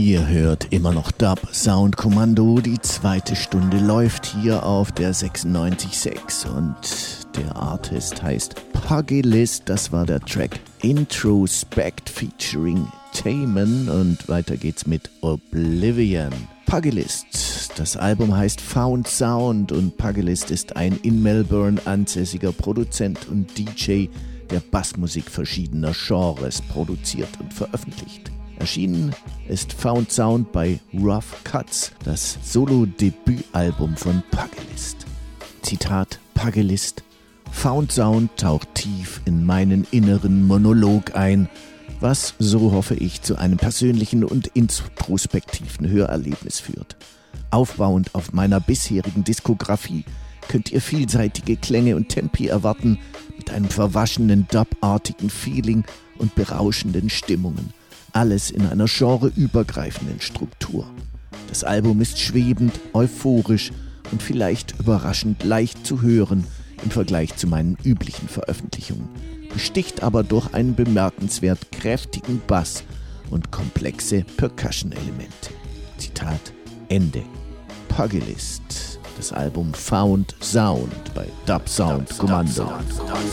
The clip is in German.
Ihr hört immer noch Dub Sound Kommando. Die zweite Stunde läuft hier auf der 96.6 und der Artist heißt Pugilist. Das war der Track Introspect featuring Taman und weiter geht's mit Oblivion. Pugilist. Das Album heißt Found Sound und Pugilist ist ein in Melbourne ansässiger Produzent und DJ, der Bassmusik verschiedener Genres produziert und veröffentlicht. Erschienen ist Found Sound bei Rough Cuts, das Solo-Debütalbum von Pugilist. Zitat Pugilist: Found Sound taucht tief in meinen inneren Monolog ein, was, so hoffe ich, zu einem persönlichen und introspektiven Hörerlebnis führt. Aufbauend auf meiner bisherigen Diskografie könnt ihr vielseitige Klänge und Tempi erwarten, mit einem verwaschenen Dub-artigen Feeling und berauschenden Stimmungen. Alles in einer genreübergreifenden Struktur. Das Album ist schwebend, euphorisch und vielleicht überraschend leicht zu hören im Vergleich zu meinen üblichen Veröffentlichungen, besticht aber durch einen bemerkenswert kräftigen Bass und komplexe Percussion-Elemente. Zitat Ende. Pugilist. Das Album Found Sound bei Dub Sound Kommando.